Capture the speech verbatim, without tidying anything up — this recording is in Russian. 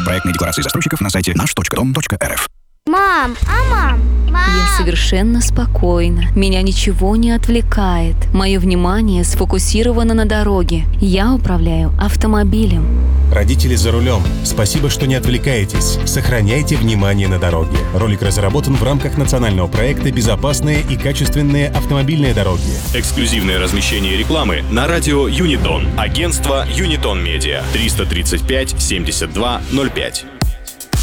Проектные декларации застройщиков на сайте наш точка дом точка эр эф. Мам, а мам, мам. Я совершенно спокойна. Меня ничего не отвлекает. Мое внимание сфокусировано на дороге. Я управляю автомобилем. Родители за рулем. Спасибо, что не отвлекаетесь. Сохраняйте внимание на дороге. Ролик разработан в рамках национального проекта «Безопасные и качественные автомобильные дороги». Эксклюзивное размещение рекламы на радио Юнитон. Агентство Юнитон Медиа. триста тридцать пять семьдесят два ноль пять.